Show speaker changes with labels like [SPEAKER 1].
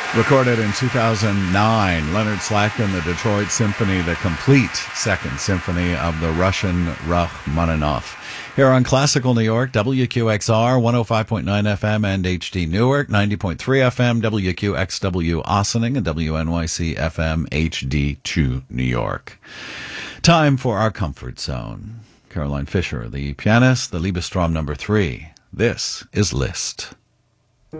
[SPEAKER 1] Recorded in 2009, Leonard Slatkin, the Detroit Symphony, the complete second symphony of the Russian Rachmaninoff. Here on Classical New York, WQXR, 105.9 FM and HD Newark, 90.3 FM, WQXW Ossining, and WNYC FM HD2 New York. Time for our comfort zone. Caroline Fisher, the pianist, the Liebestrom number 3. This is Liszt.